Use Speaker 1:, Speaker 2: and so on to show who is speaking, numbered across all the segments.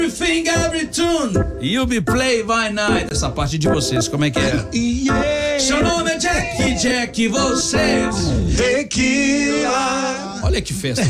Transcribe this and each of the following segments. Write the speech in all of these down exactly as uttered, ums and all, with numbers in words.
Speaker 1: Everything, every tune, you'll be play by night. Essa parte de vocês, como é que é?
Speaker 2: Yeah.
Speaker 1: Seu nome é Jack, Jack, vocês.
Speaker 2: Tequila.
Speaker 1: Olha que festa.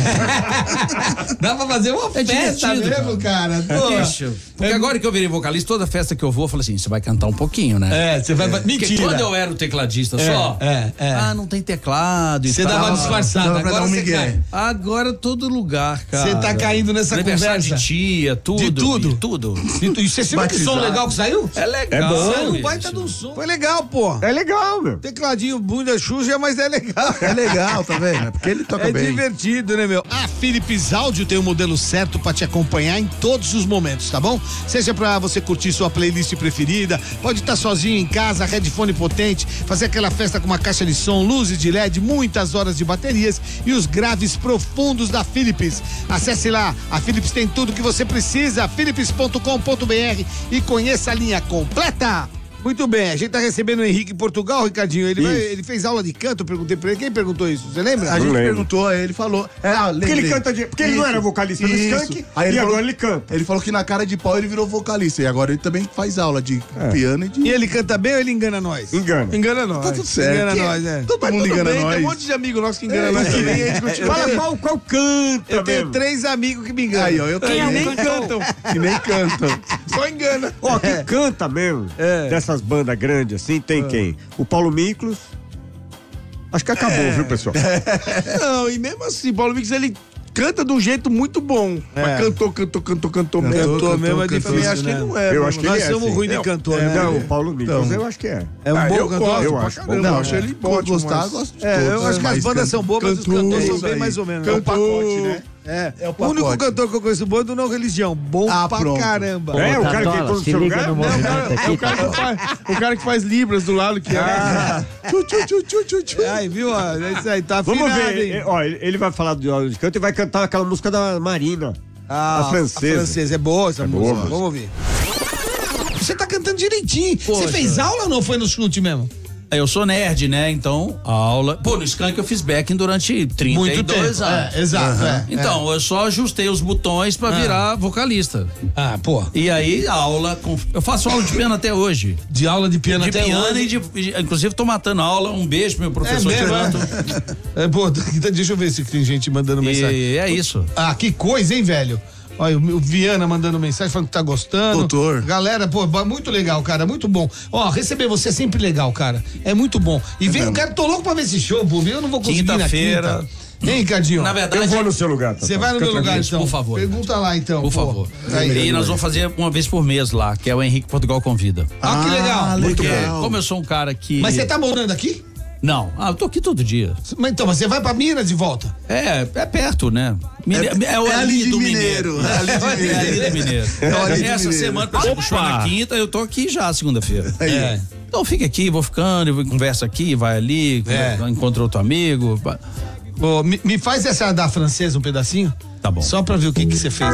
Speaker 2: Dá pra fazer uma
Speaker 1: É
Speaker 2: festa
Speaker 1: divertido,
Speaker 2: mesmo, cara.
Speaker 1: Bicho, porque agora que eu virei vocalista, toda festa que eu vou, eu falo assim, você vai cantar um pouquinho, né?
Speaker 2: É, você vai...
Speaker 1: Porque
Speaker 2: Mentira.
Speaker 1: quando eu era o tecladista
Speaker 2: É,
Speaker 1: só,
Speaker 2: é, é.
Speaker 1: ah, não tem teclado e
Speaker 2: Você
Speaker 1: tal.
Speaker 2: dava uma disfarçada,
Speaker 3: Dava pra
Speaker 2: agora
Speaker 3: dar um
Speaker 2: você
Speaker 3: migué.
Speaker 2: cai.
Speaker 1: Agora todo lugar, cara.
Speaker 2: Você tá caindo nessa
Speaker 1: Aniversário
Speaker 2: conversa.
Speaker 1: de tia, tudo.
Speaker 2: De tudo?
Speaker 1: de tudo.
Speaker 2: E você viu que som
Speaker 3: Batizado.
Speaker 2: legal que saiu?
Speaker 1: É legal.
Speaker 4: É bom.
Speaker 2: Saiu um
Speaker 1: bicho.
Speaker 2: baita de um som. Foi legal, pô.
Speaker 4: É legal, meu.
Speaker 2: Tecladinho bunda xuxa, mas é legal.
Speaker 3: É legal, tá vendo? É porque ele toca
Speaker 2: É
Speaker 3: bem.
Speaker 2: divertido, né, meu? A Philips Audio tem o modelo certo pra te acompanhar em todos os momentos, tá bom? Seja pra você curtir sua playlist preferida, pode estar sozinho em casa, headphone potente, fazer aquela festa com uma caixa de som, luzes de L E D, muitas horas de baterias e os graves profundos da Philips. Acesse lá, a Philips tem tudo que você precisa, philips ponto com ponto br e conheça a linha completa. Muito bem, a gente tá recebendo o Henrique em Portugal, Ricardinho. Ele, vai- ele fez aula de canto, eu perguntei pra ele. Quem perguntou isso? Você lembra?
Speaker 3: A gente
Speaker 4: lembro.
Speaker 3: perguntou, aí ele falou. É, ah,
Speaker 4: Porque
Speaker 3: lembrei.
Speaker 4: ele canta de. Porque ele não
Speaker 3: Isso,
Speaker 4: era vocalista do
Speaker 3: isso.
Speaker 4: Skank
Speaker 3: Aí ele
Speaker 4: e
Speaker 3: falou-
Speaker 4: agora ele canta.
Speaker 3: Ele falou que na cara de pau ele virou vocalista. E agora ele também faz aula de
Speaker 4: É.
Speaker 3: piano e de.
Speaker 2: E ele canta bem ou ele engana nós?
Speaker 4: Engana.
Speaker 2: Engana nós.
Speaker 3: Tá tudo certo.
Speaker 2: Engana
Speaker 3: Que-
Speaker 2: nós, é.
Speaker 3: todo
Speaker 2: Mas
Speaker 3: mundo
Speaker 2: tudo
Speaker 3: engana
Speaker 2: bem,
Speaker 3: nós.
Speaker 2: Tem um monte de amigo nosso que engana
Speaker 3: É,
Speaker 2: nós.
Speaker 3: isso
Speaker 2: também.
Speaker 3: aí, a gente continua.
Speaker 4: Fala qual, qual canta
Speaker 2: Eu tenho
Speaker 4: mesmo.
Speaker 2: três amigos que me enganam.
Speaker 3: Aí, ó, eu
Speaker 2: que
Speaker 3: também.
Speaker 2: nem cantam.
Speaker 3: Que nem cantam.
Speaker 2: Só engana.
Speaker 4: Ó, que canta mesmo,
Speaker 2: É.
Speaker 4: dessas bandas grandes assim, tem quem? O Paulo Miklos. Acho que acabou,
Speaker 2: É.
Speaker 4: viu, pessoal?
Speaker 2: Não, e mesmo assim, Paulo Mix, ele canta de um jeito muito bom. Mas cantou, cantou, cantou, cantou mesmo.
Speaker 3: Cantou,
Speaker 2: Cantou mesmo, é
Speaker 3: cantou,
Speaker 2: difícil,
Speaker 3: também
Speaker 2: acho que
Speaker 3: né?
Speaker 2: ele não é.
Speaker 4: Eu
Speaker 2: né?
Speaker 4: acho que
Speaker 2: Nós
Speaker 4: ele é,
Speaker 2: somos
Speaker 4: sim.
Speaker 2: ruins de
Speaker 4: Não,
Speaker 2: cantor,
Speaker 4: é,
Speaker 2: né?
Speaker 4: Não, o Paulo Miklos
Speaker 3: Então.
Speaker 4: eu acho que é.
Speaker 2: É um
Speaker 3: Ah,
Speaker 2: bom
Speaker 3: eu
Speaker 2: cantor.
Speaker 3: gosto
Speaker 4: eu
Speaker 3: pra
Speaker 4: acho.
Speaker 3: caramba.
Speaker 2: Não,
Speaker 3: eu
Speaker 2: acho ele
Speaker 3: Quando
Speaker 2: ótimo,
Speaker 3: gostar,
Speaker 2: mas-
Speaker 3: gosto de
Speaker 2: É,
Speaker 3: todos,
Speaker 2: eu acho que as
Speaker 3: mas
Speaker 2: bandas
Speaker 3: can-
Speaker 2: são boas, mas os
Speaker 3: cantor,
Speaker 2: cantores são
Speaker 3: isso
Speaker 2: bem
Speaker 3: aí.
Speaker 2: mais ou menos.
Speaker 3: Cantor,
Speaker 2: pacote, né? É,
Speaker 3: É o
Speaker 2: o único
Speaker 3: pacote.
Speaker 2: cantor que eu conheço bom é do Não Religião. Bom
Speaker 3: Ah,
Speaker 2: pra
Speaker 3: pronto.
Speaker 2: caramba.
Speaker 4: É, o cara que
Speaker 5: Cartola,
Speaker 4: entrou no
Speaker 5: se
Speaker 4: seu
Speaker 5: liga
Speaker 4: lugar?
Speaker 5: no
Speaker 4: Não,
Speaker 5: movimento
Speaker 4: cara,
Speaker 5: aqui,
Speaker 2: O cara, que faz, o cara que faz Libras do lado que é.
Speaker 3: Ah, tchu, tchu, tchu, tchu, tchu, tchu.
Speaker 2: Aí, viu? ó, É isso aí, tá
Speaker 4: Vamos
Speaker 2: afinado,
Speaker 4: ver,
Speaker 2: hein?
Speaker 4: eh, ó, ele ele vai falar do aula de canto e vai cantar aquela música da Marina.
Speaker 2: Ah,
Speaker 4: a francesa.
Speaker 2: A francesa, é boa essa música.
Speaker 4: boa.
Speaker 2: Vamos ouvir. Você tá cantando direitinho.
Speaker 1: Poxa.
Speaker 2: Você fez aula ou não foi no chute mesmo?
Speaker 1: Eu sou nerd, né? Então, a aula. Pô, no Skank eu fiz backing durante trinta e dois anos.
Speaker 2: É, exato. é,
Speaker 1: Então, eu só ajustei os botões pra virar vocalista.
Speaker 2: é. Ah, pô.
Speaker 1: E aí, a aula. Com... Eu faço aula de piano até hoje.
Speaker 2: De aula de piano
Speaker 1: De
Speaker 2: até
Speaker 1: piano
Speaker 2: hoje.
Speaker 1: e de. e- Inclusive, tô matando a aula. Um beijo pro meu professor
Speaker 2: É
Speaker 1: de
Speaker 2: mesmo,
Speaker 1: canto.
Speaker 2: É, pô, deixa eu ver se tem gente mandando mensagem.
Speaker 1: E é isso.
Speaker 2: Ah, que coisa, hein, velho? Olha, o Viana mandando mensagem falando que tá gostando.
Speaker 3: Doutor.
Speaker 2: Galera, pô, muito legal, cara, muito bom. Ó, receber você é sempre legal, cara. É muito bom. E vem,
Speaker 3: mesmo.
Speaker 2: cara, tô louco pra ver esse show, pô. Eu não vou conseguir ir na
Speaker 1: Quinta-feira.
Speaker 2: quinta. Hein, Ricardinho?
Speaker 1: Na verdade.
Speaker 4: Eu vou no seu lugar.
Speaker 2: Você vai no meu lugar,
Speaker 1: isso,
Speaker 2: então.
Speaker 1: por favor.
Speaker 2: Pergunta lá, então.
Speaker 1: Por
Speaker 2: pô.
Speaker 1: favor.
Speaker 2: Aí.
Speaker 1: E nós vamos fazer uma vez por mês lá, que é o Henrique Portugal Convida.
Speaker 2: Ah, que legal.
Speaker 1: Porque,
Speaker 3: legal.
Speaker 1: como eu sou um cara que.
Speaker 2: Mas você tá morando aqui?
Speaker 1: Não. Ah, eu tô aqui todo dia.
Speaker 2: Mas então, mas você vai pra Minas de volta?
Speaker 1: É, é perto, né? Mine... É, o
Speaker 3: é ali
Speaker 1: ali
Speaker 3: de
Speaker 1: do
Speaker 3: Mineiro.
Speaker 1: Mineiro.
Speaker 3: É ali de
Speaker 1: É ali
Speaker 3: Mineiro.
Speaker 1: do Mineiro.
Speaker 3: É o ali de
Speaker 1: Essa
Speaker 3: Mineiro.
Speaker 1: semana, por exemplo, show na quinta, eu tô aqui já segunda-feira.
Speaker 3: Aí.
Speaker 1: É. Então fica aqui, vou ficando, eu conversa aqui, vai ali,
Speaker 2: É.
Speaker 1: encontra outro amigo.
Speaker 2: Ô, me, me faz essa da francesa um pedacinho?
Speaker 1: Tá bom.
Speaker 2: Só pra ver o que que você fez.